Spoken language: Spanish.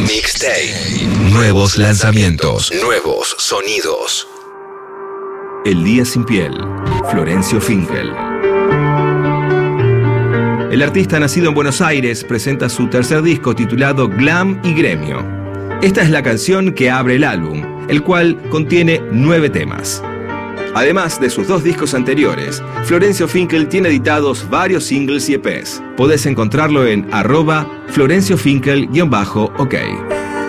Mixtape. Nuevos lanzamientos. Nuevos sonidos. El día sin piel. Florencio Finkel. El artista nacido en Buenos Aires presenta su tercer disco titulado Glam y Gremio. Esta es la canción que abre el álbum, el cual contiene 9 temas. Además de sus 2 discos anteriores, Florencio Finkel tiene editados varios singles y EPs. Podés encontrarlo en @FlorencioFinkel_OK.